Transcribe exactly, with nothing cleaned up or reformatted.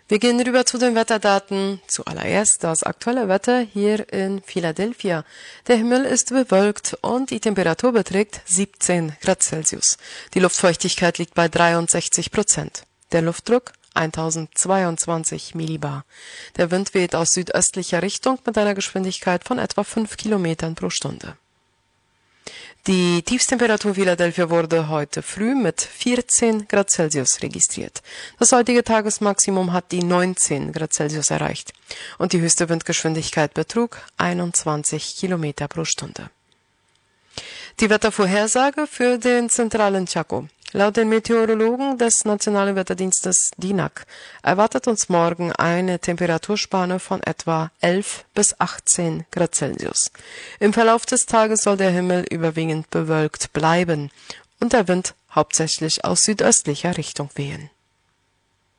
Wir gehen rüber zu den Wetterdaten. Zuallererst das aktuelle Wetter hier in Philadelphia. Der Himmel ist bewölkt und die Temperatur beträgt siebzehn Grad Celsius. Die Luftfeuchtigkeit liegt bei dreiundsechzig Prozent. Der Luftdruck tausendzweiundzwanzig Millibar. Der Wind weht aus südöstlicher Richtung mit einer Geschwindigkeit von etwa fünf Kilometern pro Stunde. Die Tiefstemperatur Philadelphia wurde heute früh mit vierzehn Grad Celsius registriert. Das heutige Tagesmaximum hat die neunzehn Grad Celsius erreicht und die höchste Windgeschwindigkeit betrug einundzwanzig Kilometer pro Stunde. Die Wettervorhersage für den zentralen Chaco. Laut den Meteorologen des Nationalen Wetterdienstes D I N A C erwartet uns morgen eine Temperaturspanne von etwa elf bis achtzehn Grad Celsius. Im Verlauf des Tages soll der Himmel überwiegend bewölkt bleiben und der Wind hauptsächlich aus südöstlicher Richtung wehen.